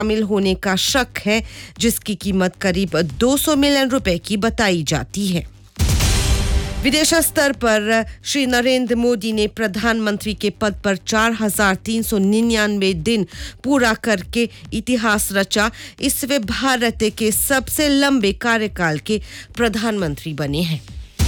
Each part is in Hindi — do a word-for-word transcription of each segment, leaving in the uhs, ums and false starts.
शामिल होने का शक है, जिसकी कीमत करीब दो सौ मिलियन रुपए की बताई जाती है। विदेश स्तर पर श्री नरेंद्र मोदी ने प्रधानमंत्री के पद पर चार हजार तीन सौ निन्यानवे दिन पूरा करके इतिहास रचा। इससे भारत के सबसे लंबे कार्यकाल के प्रधानमंत्री बने हैं।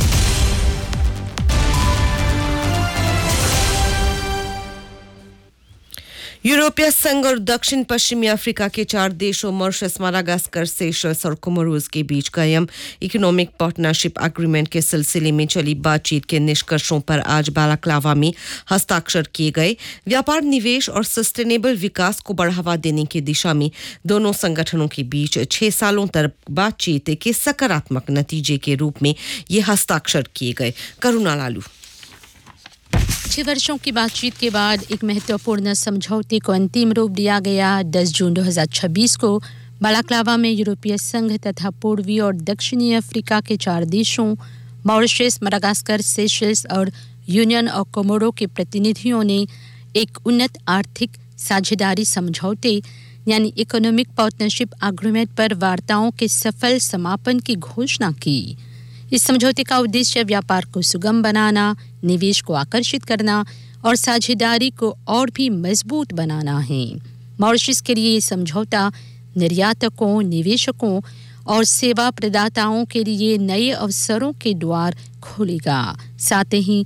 यूरोपीय संघ और दक्षिण पश्चिमी अफ्रीका के चार देशों मॉरिशस, माडागास्कर, सेशल्स और कोमोरोस के बीच कायम इकोनॉमिक पार्टनरशिप एग्रीमेंट के सिलसिले में चली बातचीत के निष्कर्षों पर आज बालाक्लावा में हस्ताक्षर किए गए। व्यापार, निवेश और सस्टेनेबल विकास को बढ़ावा देने की दिशा में दोनों संगठनों के बीच छह सालों तक बातचीत के सकारात्मक नतीजे के रूप में ये हस्ताक्षर किए गए। करुणा लालू। छह वर्षों की बातचीत के बाद एक महत्वपूर्ण समझौते को अंतिम रूप दिया गया। दस जून दो हज़ार छब्बीस को बालाक्लावा में यूरोपीय संघ तथा पूर्वी और दक्षिणी अफ्रीका के चार देशों मॉरिशस, माडागास्कर, सेशल्स और यूनियन ऑफ कोमोरो के प्रतिनिधियों ने एक उन्नत आर्थिक साझेदारी समझौते यानी इकोनॉमिक पार्टनरशिप एग्रीमेंट पर वार्ताओं के सफल समापन की घोषणा की। इस समझौते का उद्देश्य व्यापार को सुगम बनाना, निवेश को आकर्षित करना और साझेदारी को और भी मजबूत बनाना है। मॉरिशस के लिए ये समझौता निर्यातकों, निवेशकों और सेवा प्रदाताओं के लिए नए अवसरों के द्वार खोलेगा। साथ ही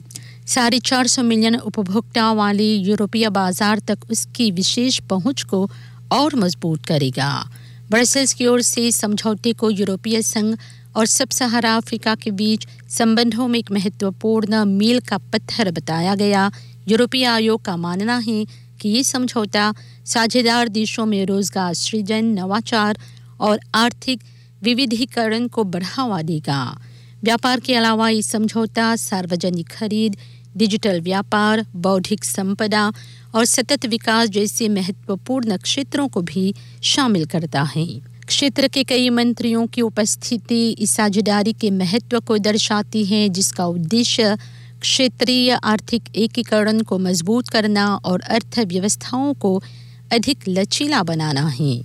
साढ़े चार सौ मिलियन उपभोक्ताओं वाले यूरोपीय बाजार तक उसकी विशेष पहुंच को और मजबूत करेगा। ब्रसेल्स की ओर से समझौते को यूरोपीय संघ और सब सहारा अफ्रीका के बीच संबंधों में एक महत्वपूर्ण मील का पत्थर बताया गया। यूरोपीय आयोग का मानना है कि ये समझौता साझेदार देशों में रोजगार सृजन, नवाचार और आर्थिक विविधीकरण को बढ़ावा देगा। व्यापार के अलावा ये समझौता सार्वजनिक खरीद, डिजिटल व्यापार, बौद्धिक संपदा और सतत विकास जैसे महत्वपूर्ण क्षेत्रों को भी शामिल करता है। क्षेत्र के कई मंत्रियों की उपस्थिति इस साझेदारी के महत्व को दर्शाती है, जिसका उद्देश्य क्षेत्रीय आर्थिक एकीकरण को मजबूत करना और अर्थव्यवस्थाओं को अधिक लचीला बनाना है।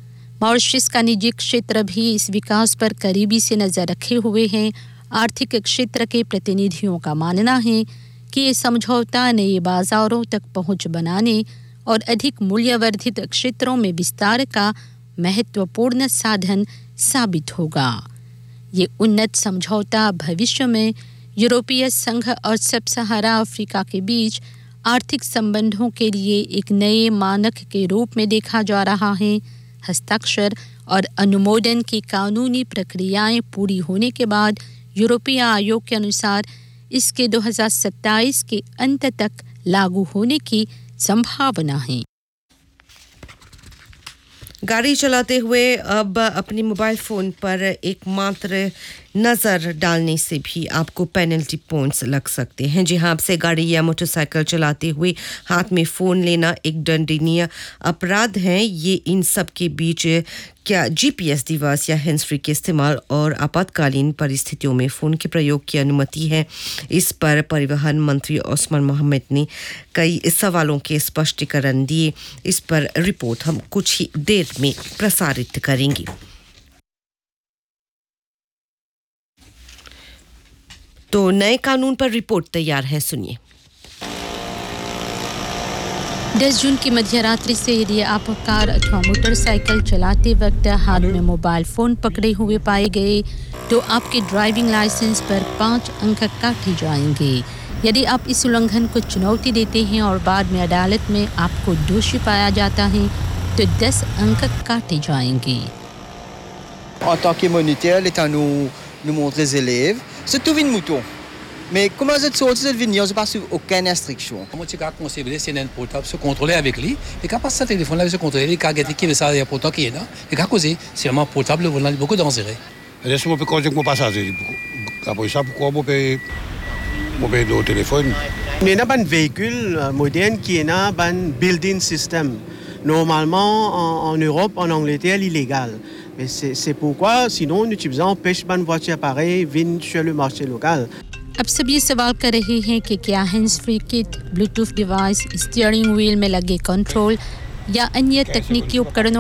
मॉरिशस का निजी क्षेत्र भी इस विकास पर करीबी से नजर रखे हुए हैं। आर्थिक क्षेत्र के प्रतिनिधियों का मानना है कि ये समझौता नए बाजारों तक पहुंच बनाने और अधिक मूल्यवर्धित क्षेत्रों में विस्तार का महत्वपूर्ण साधन साबित होगा। ये उन्नत समझौता भविष्य में यूरोपीय संघ और सब सहारा अफ्रीका के बीच आर्थिक संबंधों के लिए एक नए मानक के रूप में देखा जा रहा है। हस्ताक्षर और अनुमोदन की कानूनी प्रक्रियाएं पूरी होने के बाद यूरोपीय आयोग के अनुसार इसके दो हज़ार सत्ताईस के अंत तक लागू होने की संभावना है। गाड़ी चलाते हुए अब अपने मोबाइल फ़ोन पर एकमात्र नज़र डालने से भी आपको पेनल्टी पॉइंट्स लग सकते हैं। जी हाँ, आपसे गाड़ी या मोटरसाइकिल चलाते हुए हाथ में फ़ोन लेना एक दंडनीय अपराध है। ये इन सब के बीच क्या जीपीएस डिवाइस या हैंड्स फ्री के इस्तेमाल और आपातकालीन परिस्थितियों में फ़ोन के प्रयोग की अनुमति है। इस पर परिवहन मंत्री ओस्मान मोहम्मद ने कई सवालों के स्पष्टीकरण दिए। इस पर रिपोर्ट हम कुछ ही देर में प्रसारित करेंगे। तो नए कानून पर रिपोर्ट तैयार है, सुनिए। दस जून की मध्यरात्रि से यदि आप कार अथवा मोटरसाइकिल चलाते वक्त हाथ में मोबाइल फ़ोन पकड़े हुए पाए गए तो आपके ड्राइविंग लाइसेंस पर पाँच अंक काटे जाएंगे। यदि आप इस उल्लंघन को चुनौती देते हैं और बाद में अदालत में आपको दोषी पाया जाता है तो दस अंक काटे जाएंगे। En tant que moniteur, l'État nous, nous montre les élèves. C'est tout une mouton. Mais comment vous êtes sorti de venir, vous n'avez pas aucune instruction. Moi, je suis conseillé, c'est un portable, se contrôler avec lui. Et quand passe ce téléphone-là, se contrôler, les cas qui veut ça, il y a pourtant qui est là. Et quand causer, c'est vraiment portable, on a beaucoup d'enjeux. Laisse-moi peux conduire mon passager. Après ça, pourquoi moi peux moi peux le téléphone? Il y a un véhicule moderne qui est un built-in system. Normalement, en, en Europe, en Angleterre, illégal. Mais c'est, c'est pourquoi, sinon, nous utilisons pêche une voiture pareille, vient sur le marché local. अब सब ये सवाल कर रहे हैं कि क्या hands free kit, Bluetooth device, steering wheel में लगे कंट्रोल या अन्य तकनीकी उपकरणों